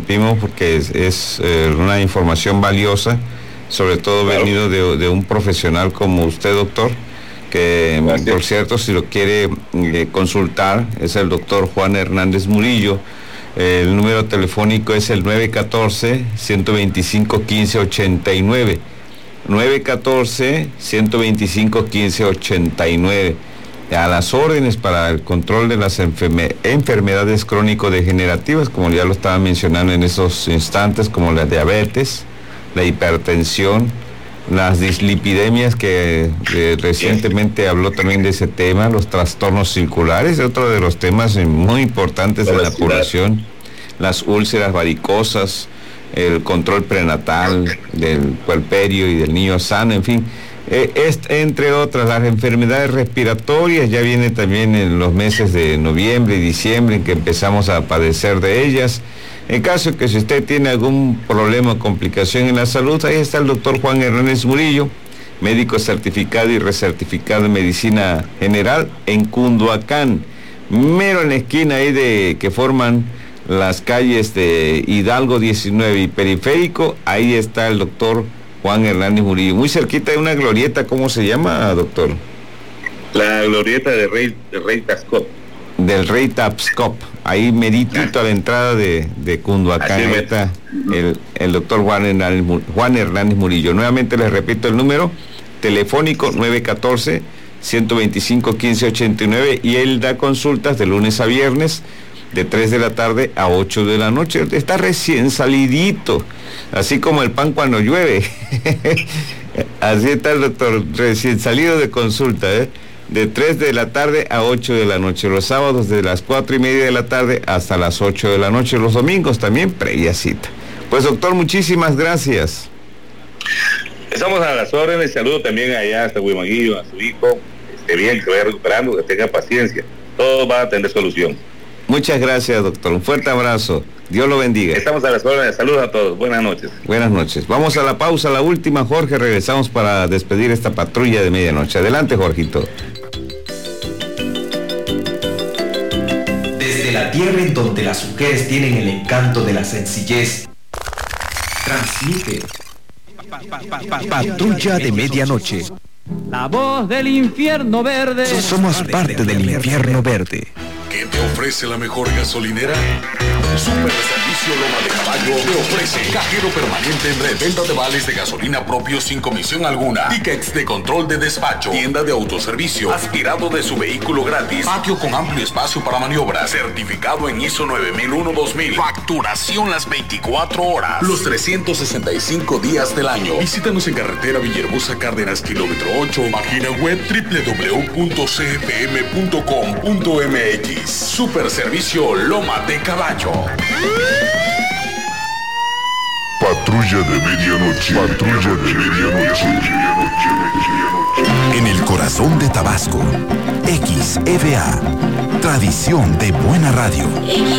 interrumpimos porque es una información valiosa, sobre todo venido de un profesional como usted, doctor, que gracias. Por cierto, si lo quiere consultar, es el doctor Juan Hernández Murillo. El número telefónico es el 914-125-1589. 914-125-1589. A las órdenes para el control de las enfermedades crónico-degenerativas, como ya lo estaba mencionando en esos instantes, como la diabetes, la hipertensión, las dislipidemias, que recientemente habló también de ese tema, los trastornos circulares, otro de los temas muy importantes de la población, las úlceras varicosas, el control prenatal del puerperio y del niño sano, en fin, entre otras, las enfermedades respiratorias. Ya viene también en los meses de noviembre y diciembre en que empezamos a padecer de ellas. En caso que si usted tiene algún problema o complicación en la salud, ahí está el doctor Juan Hernández Murillo, médico certificado y recertificado en medicina general en Cunduacán, mero en la esquina ahí que forman las calles de Hidalgo 19 y Periférico. Ahí está el doctor Juan Hernández Murillo, muy cerquita de una glorieta. ¿Cómo se llama, doctor? La glorieta de Rey Tapscop. Del Rey Tapscop, ahí meritito a la entrada de Cunduacán. Ahí está el doctor Juan Hernández Murillo. Nuevamente les repito el número telefónico 914-125-1589, y él da consultas de lunes a viernes de 3 de la tarde a 8 de la noche. Está recién salidito, así como el pan cuando llueve. Así está el doctor, recién salido de consulta, de 3 de la tarde a 8 de la noche, los sábados de las 4:30 de la tarde hasta las 8 de la noche, los domingos también previa cita. Pues doctor, muchísimas gracias. Estamos a las órdenes. Saludo también allá hasta Huimaguillo, a su hijo, esté bien, que vaya recuperando, que tenga paciencia, todo va a tener solución. Muchas gracias, doctor, un fuerte abrazo, Dios lo bendiga. Estamos a las órdenes, saludos a todos, buenas noches. Buenas noches, vamos a la pausa, la última, Jorge, regresamos para despedir esta patrulla de medianoche. Adelante, Jorgito. Desde la tierra en donde las mujeres tienen el encanto de la sencillez, transmite Patrulla de Medianoche. La voz del infierno verde. Somos parte del infierno verde. ¿Qué te ofrece la mejor gasolinera? Super Servicio Loma de Caballo te ofrece cajero permanente en reventa de vales de gasolina propios sin comisión alguna, tickets de control de despacho, tienda de autoservicio, aspirado de su vehículo gratis, patio con amplio espacio para maniobras, certificado en ISO 9001-2000, facturación las 24 horas, los 365 días del año. Visítanos en carretera Villahermosa Cárdenas, kilómetro 8, página web www.cfm.com.mx. Super Servicio Loma de Caballo. Patrulla de medianoche. Patrulla de medianoche. En el corazón de Tabasco, XEVA, tradición de buena radio.